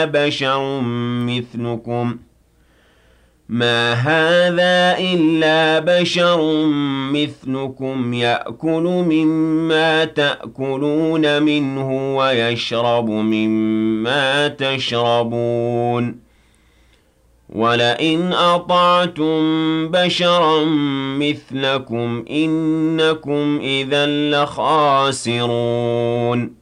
بشر مثلكم ما هذا إلا بشر مثلكم يأكل مما تأكلون منه ويشرب مما تشربون ولئن أطعتم بشرا مثلكم إنكم إذا لخاسرون